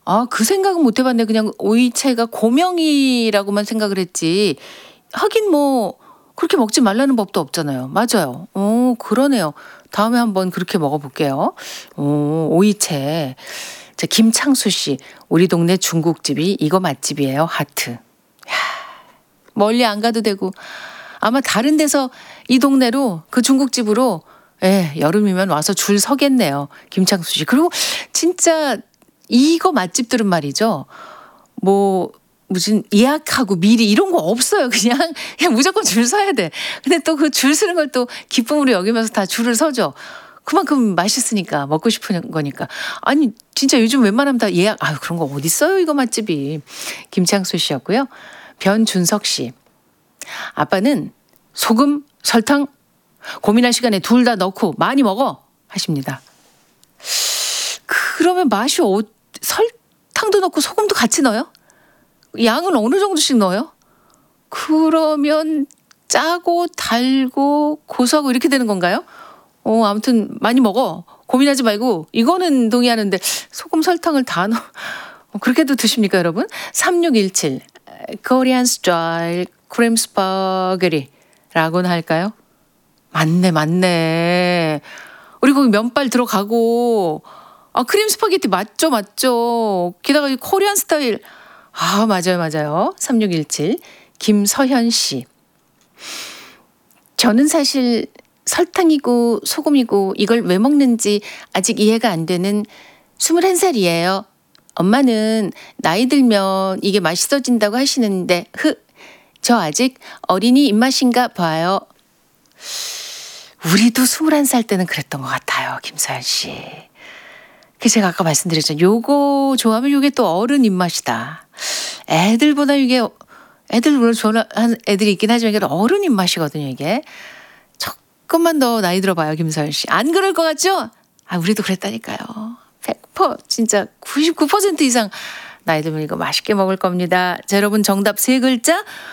아, 그 생각은 못 해봤네. 그냥 오이채가 고명이라고만 생각을 했지. 하긴 뭐 그렇게 먹지 말라는 법도 없잖아요. 맞아요. 그러네요. 다음에 한번 그렇게 먹어볼게요. 오이채. 자, 김창수 씨. 우리 동네 중국집이 이거 맛집이에요. 하트. 야, 멀리 안 가도 되고 아마 다른 데서 이 동네로 그 중국집으로 여름이면 와서 줄 서겠네요. 김창수 씨. 그리고 진짜 이거 맛집들은 말이죠. 뭐 무슨 예약하고 미리 이런 거 없어요. 그냥 무조건 줄 서야 돼. 근데 또 그 줄 서는 걸 또 기쁨으로 여기면서 다 줄을 서죠. 그만큼 맛있으니까 먹고 싶은 거니까. 아니 진짜 요즘 웬만하면 다 예약. 아유 그런 거 어디 있어요 이거 맛집이. 김창수 씨였고요. 변준석 씨. 아빠는 소금, 설탕 고민할 시간에 둘 다 넣고 많이 먹어 하십니다. 그러면 맛이 설탕도 넣고 소금도 같이 넣어요? 양은 어느 정도씩 넣어요? 그러면 짜고 달고 고소하고 이렇게 되는 건가요? 아무튼 많이 먹어. 고민하지 말고 이거는 동의하는데 소금 설탕을 다 넣어. 그렇게도 드십니까 여러분? 3617 코리안 스타일 크림 스파게티라고는 할까요? 맞네. 우리 거기 면발 들어가고 크림 스파게티 맞죠. 게다가 이 코리안 스타일 맞아요. 3617 김서현 씨. 저는 사실 설탕이고 소금이고 이걸 왜 먹는지 아직 이해가 안 되는 21살이에요. 엄마는 나이 들면 이게 맛있어진다고 하시는데 저 아직 어린이 입맛인가 봐요. 우리도 21살 때는 그랬던 것 같아요. 김서연 씨. 그 제가 아까 말씀드렸죠. 요거 좋아하면 요게 또 어른 입맛이다. 애들보다 이게 애들보다 좋아하는 애들이 있긴 하지만 이게 어른 입맛이거든요. 이게. 조금만 더 나이 들어봐요. 김서연 씨. 안 그럴 것 같죠? 우리도 그랬다니까요. 100% 진짜 99% 이상 나이 들면 이거 맛있게 먹을 겁니다. 자, 여러분 정답 3글자